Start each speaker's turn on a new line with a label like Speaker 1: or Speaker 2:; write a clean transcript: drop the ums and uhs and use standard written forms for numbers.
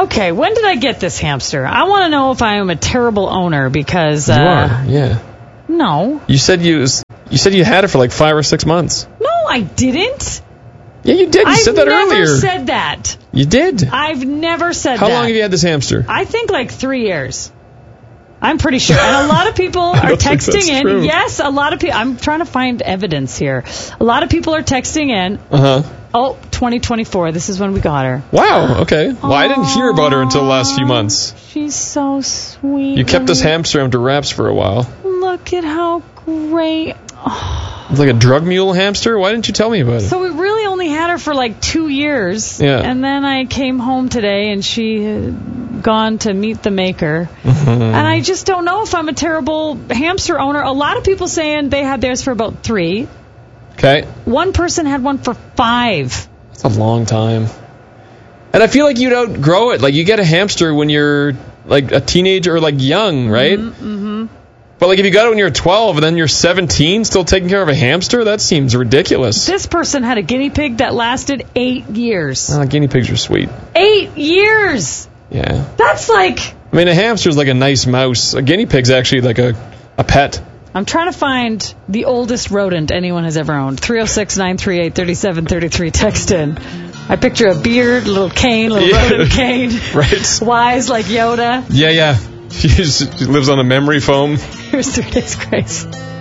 Speaker 1: Okay, when did I get this hamster? I want to know if I am a terrible owner because...
Speaker 2: you are, yeah.
Speaker 1: No.
Speaker 2: You said you had it for like 5 or 6 months.
Speaker 1: No, I didn't.
Speaker 2: Yeah, you did. You said that earlier.
Speaker 1: I've never said that.
Speaker 2: You did.
Speaker 1: I've never said
Speaker 2: How
Speaker 1: that.
Speaker 2: long have you had this hamster?
Speaker 1: I think like 3 years. I'm pretty sure. And a lot of people are texting in.
Speaker 2: True.
Speaker 1: Yes, a lot of people. I'm trying to find evidence here. A lot of people are texting in.
Speaker 2: Uh-huh.
Speaker 1: Oh, 2024. This is when we got her.
Speaker 2: Wow, okay. Well, I didn't hear about her until the last few months.
Speaker 1: She's so sweet.
Speaker 2: You kept this hamster under wraps for a while.
Speaker 1: Look at how great.
Speaker 2: It's like a drug mule hamster? Why didn't you tell me about it?
Speaker 1: So we really only had her for like 2 years.
Speaker 2: Yeah.
Speaker 1: And then I came home today and she had gone to meet the maker.
Speaker 2: Mm-hmm.
Speaker 1: And I just don't know if I'm a terrible hamster owner. A lot of people saying they had theirs for about 3.
Speaker 2: Okay.
Speaker 1: One person had one for 5.
Speaker 2: That's a long time. And I feel like you'd outgrow it. Like, you get a hamster when you're, like, a teenager or, like, young, right?
Speaker 1: Mm-hmm.
Speaker 2: But, like, if you got it when you're 12 and then you're 17 still taking care of a hamster, that seems ridiculous.
Speaker 1: This person had a guinea pig that lasted 8 years.
Speaker 2: Guinea pigs are sweet.
Speaker 1: 8 years!
Speaker 2: Yeah.
Speaker 1: That's like...
Speaker 2: I mean, a hamster's like a nice mouse. A guinea pig's actually like a pet.
Speaker 1: I'm trying to find the oldest rodent anyone has ever owned. 306-938-3733. Text in. I picture a beard, a little cane, a little rodent cane.
Speaker 2: Right.
Speaker 1: Wise like Yoda.
Speaker 2: Yeah. She lives on a memory foam.
Speaker 1: Here's 3 Days Grace.